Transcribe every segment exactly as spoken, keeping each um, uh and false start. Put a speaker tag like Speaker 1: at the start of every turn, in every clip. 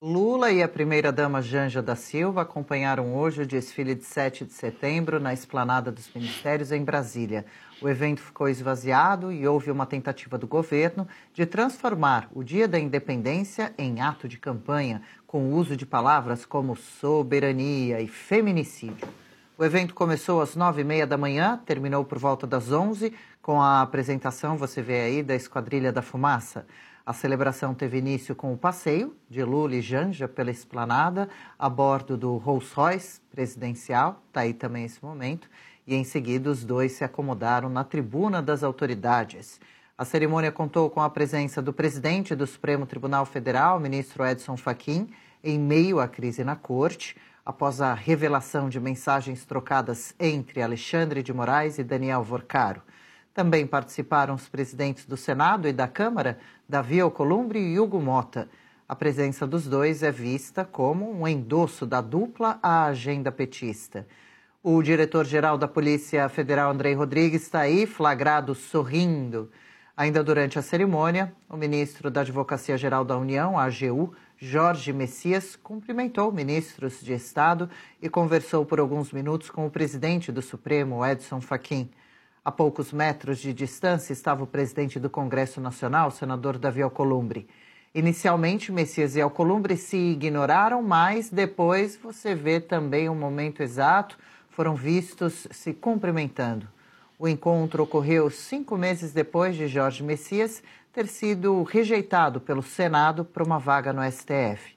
Speaker 1: Lula e a primeira-dama Janja da Silva acompanharam hoje o desfile de sete de setembro na Esplanada dos Ministérios, em Brasília. O evento ficou esvaziado e houve uma tentativa do governo de transformar o Dia da Independência em ato de campanha, com o uso de palavras como soberania e feminicídio. O evento começou às nove e meia da manhã, terminou por volta das onze, com a apresentação, você vê aí, da Esquadrilha da Fumaça. A celebração teve início com o passeio de Lula e Janja pela esplanada, a bordo do Rolls-Royce presidencial, está aí também esse momento, e em seguida os dois se acomodaram na tribuna das autoridades. A cerimônia contou com a presença do presidente do Supremo Tribunal Federal, ministro Edson Fachin, em meio à crise na corte, após a revelação de mensagens trocadas entre Alexandre de Moraes e Daniel Vorcaro. Também participaram os presidentes do Senado e da Câmara, Davi Alcolumbre e Hugo Mota. A presença dos dois é vista como um endosso da dupla à agenda petista. O diretor-geral da Polícia Federal, Andrei Rodrigues, está aí, flagrado sorrindo. Ainda durante a cerimônia, o ministro da Advocacia-Geral da União, a AGU, Jorge Messias, cumprimentou ministros de Estado e conversou por alguns minutos com o presidente do Supremo, Edson Fachin. A poucos metros de distância estava o presidente do Congresso Nacional, o senador Davi Alcolumbre. Inicialmente, Messias e Alcolumbre se ignoraram, mas depois você vê também o momento exato, foram vistos se cumprimentando. O encontro ocorreu cinco meses depois de Jorge Messias ter sido rejeitado pelo Senado para uma vaga no S T F.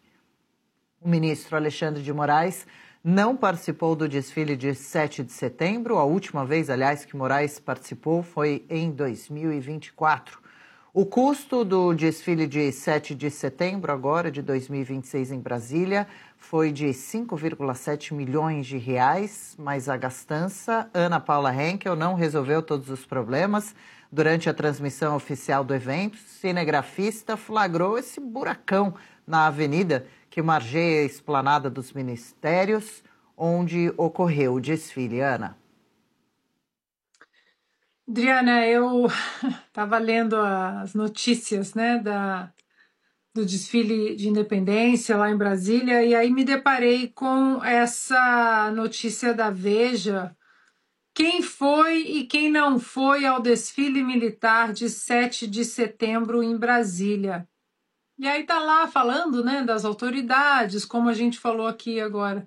Speaker 1: O ministro Alexandre de Moraes não participou do desfile de sete de setembro. A última vez, aliás, que Moraes participou foi em dois mil e vinte e quatro. O custo do desfile de sete de setembro, agora de dois mil e vinte e seis em Brasília, foi de cinco vírgula sete milhões de reais, mas a gastança, Ana Paula Henkel, não resolveu todos os problemas. Durante a transmissão oficial do evento, o cinegrafista flagrou esse buracão na avenida que margeia a Esplanada dos Ministérios, onde ocorreu o desfile. Ana.
Speaker 2: Adriana, eu estava lendo as notícias, né, da, do desfile de independência lá em Brasília, e aí me deparei com essa notícia da Veja. Quem foi e quem não foi ao desfile militar de sete de setembro em Brasília? E aí tá lá falando, né, das autoridades, como a gente falou aqui agora.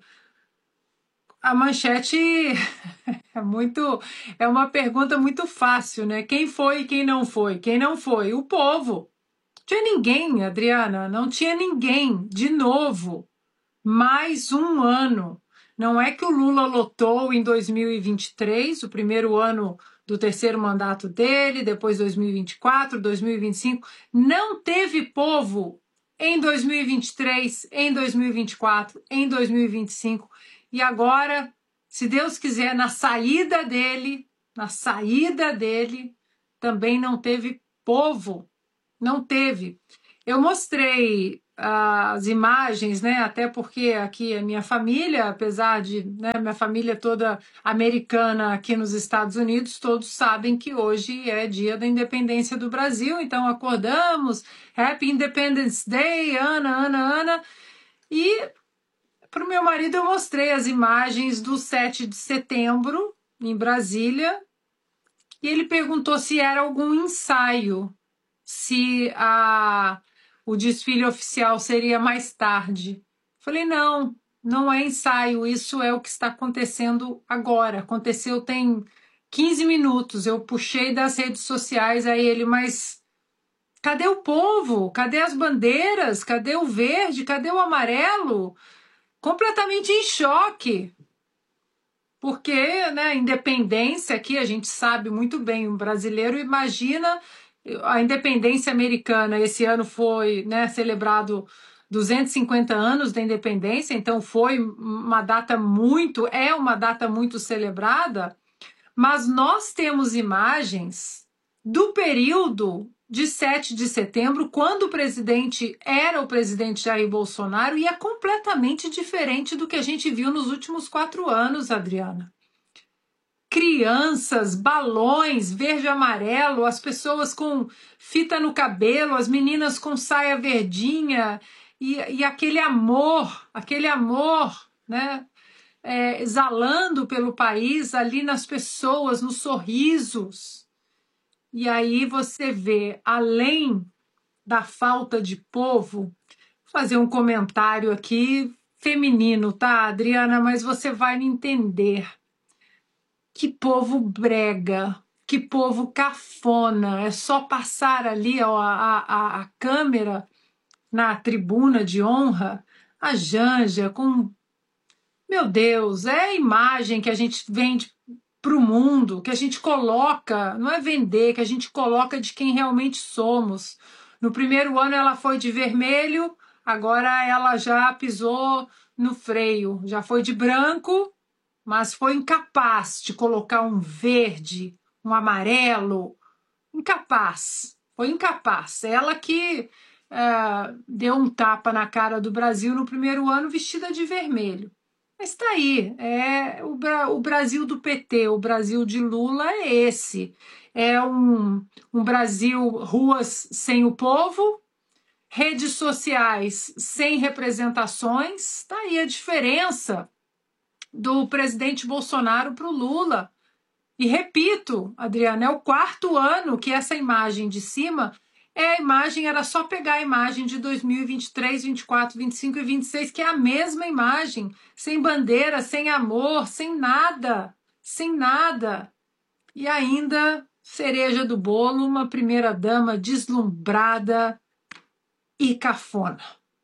Speaker 2: A manchete é muito, é uma pergunta muito fácil, né? Quem foi e quem não foi? Quem não foi? O povo. Não tinha ninguém, Adriana, não tinha ninguém. De novo, mais um ano. Não é que o Lula lotou em dois mil e vinte e três, o primeiro ano do terceiro mandato dele, depois dois mil e vinte e quatro, dois mil e vinte e cinco. Não teve povo em dois mil e vinte e três, em dois mil e vinte e quatro, em dois mil e vinte e cinco. E agora, se Deus quiser, na saída dele, na saída dele, também não teve povo. Não teve. Eu mostrei as imagens, né? Até porque aqui a minha família, apesar de, né, minha família toda americana aqui nos Estados Unidos, todos sabem que hoje é dia da independência do Brasil, então acordamos, Happy Independence Day, Ana, Ana, Ana, e para o meu marido eu mostrei as imagens do sete de setembro em Brasília, e ele perguntou se era algum ensaio, se a o desfile oficial seria mais tarde. Falei, não, não é ensaio, isso é o que está acontecendo agora. Aconteceu tem quinze minutos, eu puxei das redes sociais, aí ele, mas cadê o povo? Cadê as bandeiras? Cadê o verde? Cadê o amarelo? Completamente em choque. Porque, né, a independência aqui, a gente sabe muito bem, um brasileiro imagina a independência americana. Esse ano foi, né, celebrado duzentos e cinquenta anos da independência, então foi uma data muito, é uma data muito celebrada, mas nós temos imagens do período de sete de setembro, quando o presidente era o presidente Jair Bolsonaro, e é completamente diferente do que a gente viu nos últimos quatro anos, Adriana. Crianças, balões, verde e amarelo, as pessoas com fita no cabelo, as meninas com saia verdinha, e, e aquele amor, aquele amor, né, é, exalando pelo país, ali nas pessoas, nos sorrisos. E aí você vê, além da falta de povo, vou fazer um comentário aqui feminino, tá, Adriana? Mas você vai me entender. Que povo brega, que povo cafona. É só passar ali ó, a, a, a câmera na tribuna de honra, a Janja com... Meu Deus, é a imagem que a gente vende para o mundo, que a gente coloca, não é vender, que a gente coloca de quem realmente somos. No primeiro ano ela foi de vermelho, agora ela já pisou no freio, já foi de branco, mas foi incapaz de colocar um verde, um amarelo, incapaz, foi incapaz. Ela que uh, deu um tapa na cara do Brasil no primeiro ano vestida de vermelho. Mas está aí, é o, o Brasil do P T, o Brasil de Lula é esse. É um, um Brasil, ruas sem o povo, redes sociais sem representações. Está aí a diferença do presidente Bolsonaro para o Lula. E repito, Adriana, é o quarto ano que essa imagem de cima é a imagem, era só pegar a imagem de dois mil e vinte e três, vinte e quatro, vinte e cinco e vinte e seis, que é a mesma imagem, sem bandeira, sem amor, sem nada, sem nada. E ainda, cereja do bolo, uma primeira-dama deslumbrada e cafona.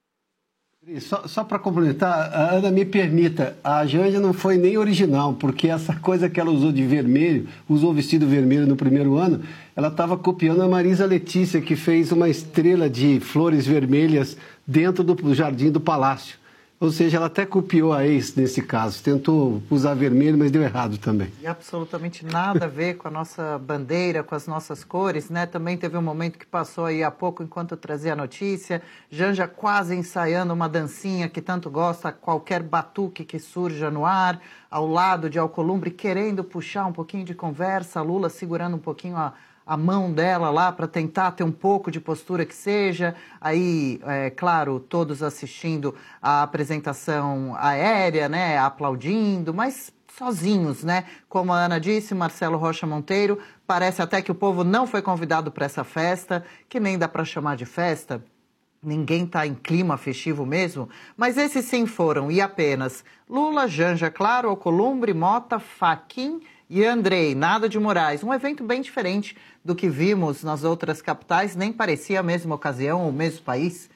Speaker 3: Só, só para complementar, a Ana, me permita, a Janja não foi nem original, porque essa coisa que ela usou de vermelho, usou vestido vermelho no primeiro ano, ela estava copiando a Marisa Letícia, que fez uma estrela de flores vermelhas dentro do jardim do palácio. Ou seja, ela até copiou a ex nesse caso, tentou usar vermelho, mas deu errado também.
Speaker 1: E absolutamente nada a ver com a nossa bandeira, com as nossas cores, né? Também teve um momento que passou aí há pouco, enquanto eu trazia a notícia, Janja quase ensaiando uma dancinha que tanto gosta, qualquer batuque que surja no ar, ao lado de Alcolumbre, querendo puxar um pouquinho de conversa, Lula segurando um pouquinho a... a mão dela lá para tentar ter um pouco de postura que seja, aí, é claro, todos assistindo a apresentação aérea, né, aplaudindo, mas sozinhos, né, como a Ana disse, Marcelo Rocha Monteiro, parece até que o povo não foi convidado para essa festa, que nem dá para chamar de festa, ninguém está em clima festivo mesmo, mas esses sim foram, e apenas Lula, Janja, claro, Alcolumbre, Mota, Fachin e Andrei, nada de Moraes. Um evento bem diferente do que vimos nas outras capitais, nem parecia a mesma ocasião, o mesmo país.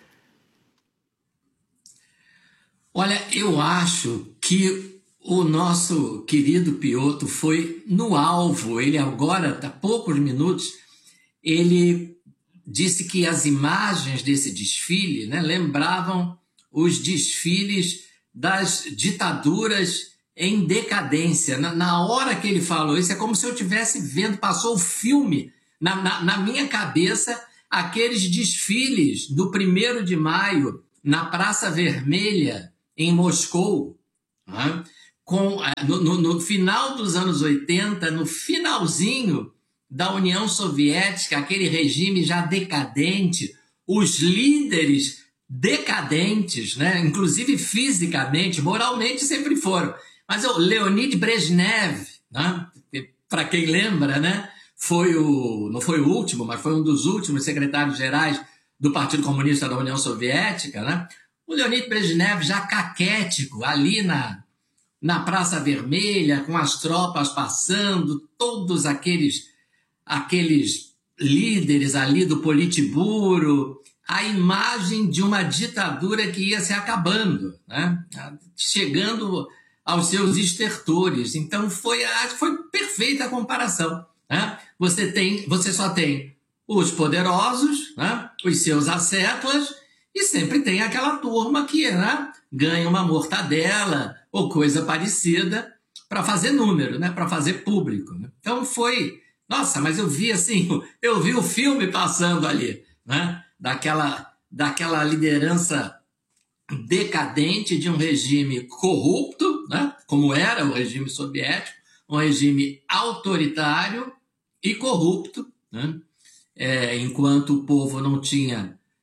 Speaker 4: Olha, eu acho que o nosso querido Piotr foi no alvo. Ele agora, há poucos minutos, ele disse que as imagens desse desfile, né, lembravam os desfiles das ditaduras em decadência. Na, na hora que ele falou isso, é como se eu estivesse vendo, passou o filme na, na, na minha cabeça, aqueles desfiles do primeiro de maio na Praça Vermelha, em Moscou, né? Com, no, no, no final dos anos oitenta, no finalzinho da União Soviética, aquele regime já decadente, os líderes decadentes, né? Inclusive fisicamente, moralmente sempre foram. Mas o Leonid Brezhnev, né? Para quem lembra, né? Foi o, não foi o último, mas foi um dos últimos secretários-gerais do Partido Comunista da União Soviética, né? O Leonid Brezhnev já caquético, ali na, na Praça Vermelha, com as tropas passando, todos aqueles, aqueles líderes ali do Politburo, a imagem de uma ditadura que ia se acabando, né? Chegando aos seus estertores. Então foi, foi perfeita a comparação, né? Você, tem, você só tem os poderosos, né? Os seus assétulas, e sempre tem aquela turma que, né, ganha uma mortadela ou coisa parecida para fazer número, né? Para fazer público, né? Então foi... Nossa, mas eu vi assim, eu vi o filme passando ali, né? Daquela, daquela liderança decadente de um regime corrupto, né? Como era o regime soviético, um regime autoritário e corrupto, né? É, enquanto o povo não tinha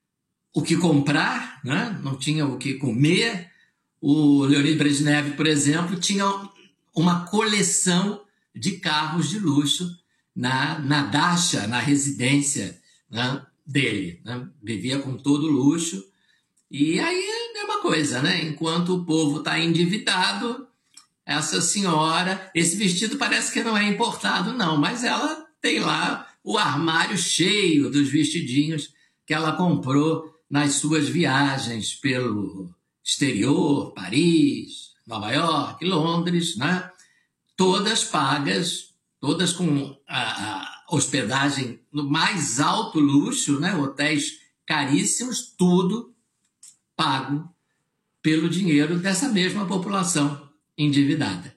Speaker 4: o que comprar, né? Não tinha o que comer. O Leonid Brezhnev, por exemplo, tinha uma coleção de carros de luxo na, na dacha, na residência, né, dele. Né? Vivia com todo luxo. E aí é uma coisa, né? Enquanto o povo está endividado, essa senhora... Esse vestido parece que não é importado, não, mas ela tem lá o armário cheio dos vestidinhos que ela comprou nas suas viagens pelo exterior, Paris, Nova York, Londres, né? Todas pagas, todas com a, a hospedagem no mais alto luxo, né? Hotéis caríssimos, tudo pago pelo dinheiro dessa mesma população endividada.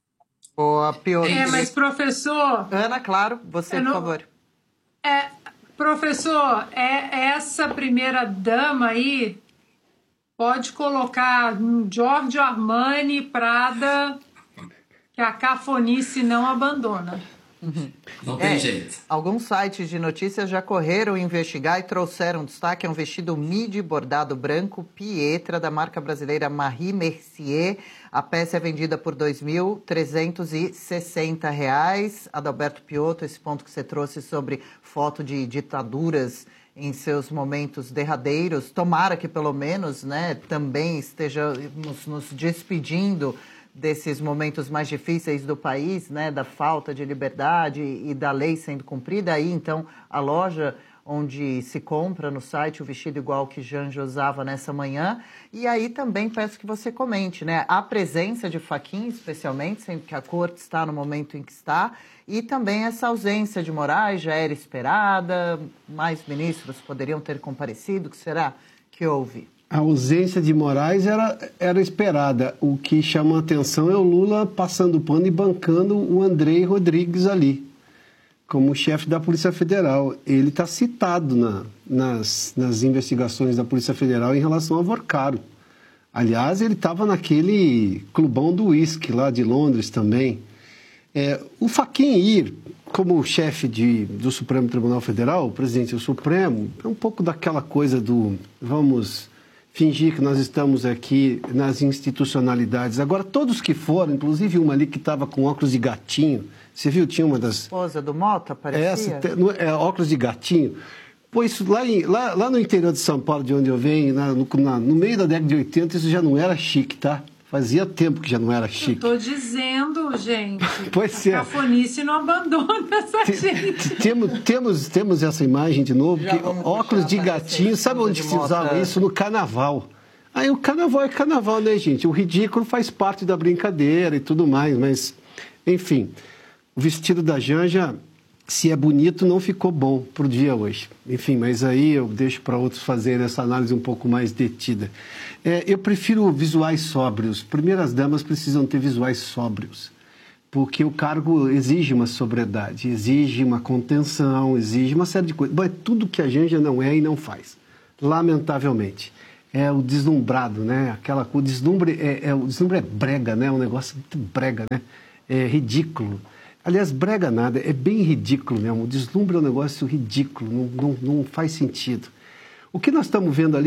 Speaker 1: Boa, Piotr.
Speaker 2: É, mas professor...
Speaker 1: Ana, claro, você,
Speaker 2: não,
Speaker 1: por favor.
Speaker 2: É, professor, é essa primeira dama aí pode colocar um Giorgio Armani, Prada, que a cafonice não abandona.
Speaker 1: Uhum.
Speaker 4: Não tem
Speaker 1: é,
Speaker 4: jeito.
Speaker 1: Alguns sites de notícias já correram investigar e trouxeram destaque a um vestido midi bordado branco Pietra, da marca brasileira Marie Mercier. A peça é vendida por dois mil trezentos e sessenta reais. Adalberto Piotr, esse ponto que você trouxe sobre foto de ditaduras em seus momentos derradeiros, tomara que pelo menos, né, também estejamos nos despedindo desses momentos mais difíceis do país, né, da falta de liberdade e da lei sendo cumprida. Aí, então, a loja onde se compra no site o vestido igual que Janja usava nessa manhã. E aí também peço que você comente, né, a presença de Fachin, especialmente, sendo que a corte está no momento em que está, e também essa ausência de Moraes já era esperada, mais ministros poderiam ter comparecido, o que será que houve?
Speaker 3: A ausência de Moraes era, era esperada. O que chama a atenção é o Lula passando pano e bancando o Andrei Rodrigues ali, como chefe da Polícia Federal. Ele está citado na, nas, nas investigações da Polícia Federal em relação ao Vorcaro. Aliás, ele estava naquele clubão do uísque lá de Londres também. É, o Fachin ir como chefe de, do Supremo Tribunal Federal, o presidente do Supremo, é um pouco daquela coisa do vamos fingir que nós estamos aqui nas institucionalidades. Agora, todos que foram, inclusive uma ali que estava com óculos de gatinho, você viu, tinha uma das...
Speaker 1: Esposa do Mota, parecia?
Speaker 3: Essa, é, óculos de gatinho. Pois lá, em, lá, lá no interior de São Paulo, de onde eu venho, na, no, na, no meio da década de oitenta, isso já não era chique, tá? Fazia tempo que já não era chique.
Speaker 2: Eu tô dizendo, gente.
Speaker 3: Pois
Speaker 2: a
Speaker 3: é.
Speaker 2: cafonice não abandona essa T gente.
Speaker 3: Temos, temos, temos essa imagem de novo, que óculos de gatinho, sabe onde se usava isso? No carnaval. Aí o carnaval é carnaval, né, gente? O ridículo faz parte da brincadeira e tudo mais, mas, enfim, o vestido da Janja, se é bonito, não ficou bom pro dia hoje. Enfim, mas aí eu deixo para outros fazerem essa análise um pouco mais detida. É, eu prefiro visuais sóbrios. Primeiras damas precisam ter visuais sóbrios, porque o cargo exige uma sobriedade, exige uma contenção, exige uma série de coisas. Bom, é tudo que a Janja não é e não faz, lamentavelmente. É o deslumbrado, né? Aquela, o deslumbre é, é, o deslumbre é brega, né? É um negócio muito brega, né? É ridículo. Aliás, brega nada, é bem ridículo mesmo. O deslumbre é um negócio ridículo, não, não, não faz sentido. O que nós estamos vendo ali